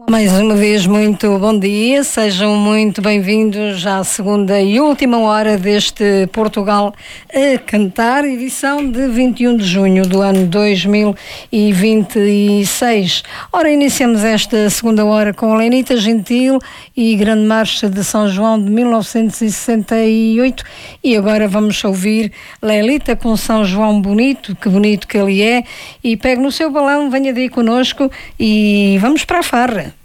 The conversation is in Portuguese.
Mais uma vez, muito bom dia, sejam muito bem-vindos à segunda e última hora deste Portugal a Cantar, edição de 21 de junho do ano 2026. Ora, iniciamos esta segunda hora com a Lenita Gentil e Grande Marcha de São João de 1968 e agora vamos ouvir Lelita com São João Bonito, que bonito que ele é, e pegue no seu balão, venha daí connosco e vamos para a farra.